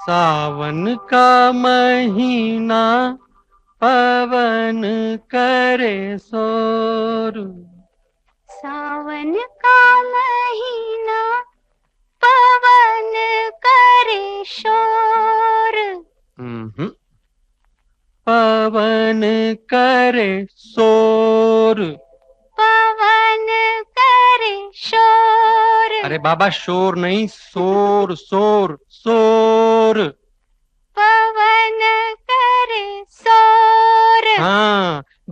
सावन का महीना पवन करे शोर। सावन का महीना पवन करे शोर। पवन करे शोर। पवन करे शोर। अरे बाबा शोर नहीं, शोर शोर शोर। पवन करे शोर। हाँ,